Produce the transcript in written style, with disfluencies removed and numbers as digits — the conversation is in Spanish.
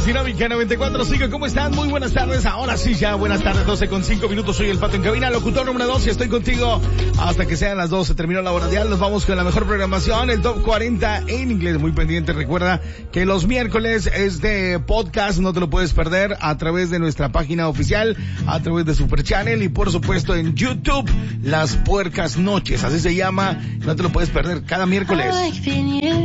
Dinámica 94.5, ¿cómo están? Muy buenas tardes, ahora sí ya, buenas tardes, 12:05, soy el Pato en cabina, locutor número 2 y estoy contigo hasta que sean las 12, terminó la hora dial, nos vamos con la mejor programación, el Top 40 en inglés, muy pendiente, recuerda que los miércoles es de podcast, no te lo puedes perder a través de nuestra página oficial, a través de Super Channel y por supuesto en YouTube, Las Puercas Noches, así se llama, no te lo puedes perder cada miércoles.